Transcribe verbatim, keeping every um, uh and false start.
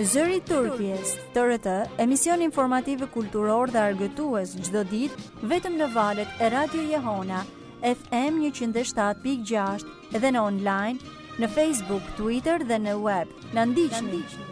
Zëri i Turqisë, T R T, emision informativ kulturor dhe argëtues çdo ditë vetëm në valët e Radio Jehona, F M njëqind e shtatë pikë gjashtë dhe në online, në Facebook, Twitter dhe në web. Na ndiqni.